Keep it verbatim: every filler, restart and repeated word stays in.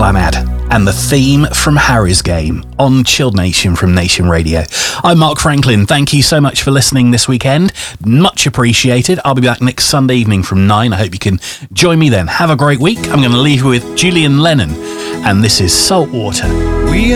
Clannad and the theme from Harry's Game on Chilled Nation from Nation Radio. I'm Mark Franklin. Thank you so much for listening this weekend. Much appreciated. I'll be back next Sunday evening from nine. I hope you can join me then. Have a great week. I'm going to leave you with Julian Lennon, and this is Saltwater.